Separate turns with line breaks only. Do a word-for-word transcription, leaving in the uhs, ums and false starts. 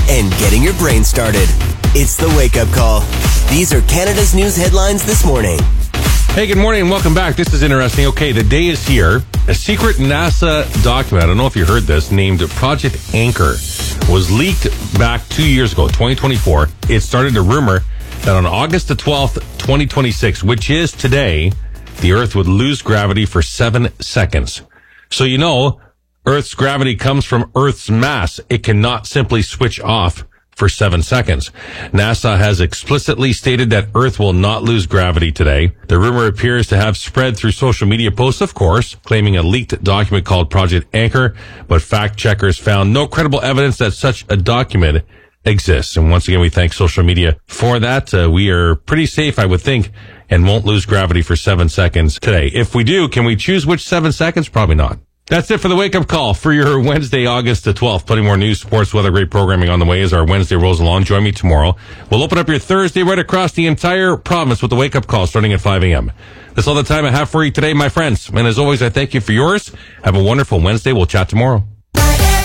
and getting your brain started. It's the Wake Up Call. These are Canada's news headlines this morning.
Hey, good morning and welcome back. This is interesting. Okay, the day is here. A secret NASA document, I don't know if you heard this, named Project Anchor, was leaked back two years ago, twenty twenty-four. It started a rumor that on August the twelfth, twenty twenty-six, which is today, the Earth would lose gravity for seven seconds. So you know, Earth's gravity comes from Earth's mass. It cannot simply switch off for seven seconds. NASA has explicitly stated that Earth will not lose gravity today. The rumor appears to have spread through social media posts, of course, claiming a leaked document called Project Anchor, but fact checkers found no credible evidence that such a document exists. And once again, we thank social media for that. Uh, we are pretty safe, I would think, and won't lose gravity for seven seconds today. If we do, can we choose which seven seconds? Probably not. That's it for the Wake Up Call for your Wednesday, August the twelfth. Plenty more news, sports, weather, great programming on the way as our Wednesday rolls along. Join me tomorrow. We'll open up your Thursday right across the entire province with the Wake Up Call starting at five a.m. That's all the time I have for you today, my friends. And as always, I thank you for yours. Have a wonderful Wednesday. We'll chat tomorrow.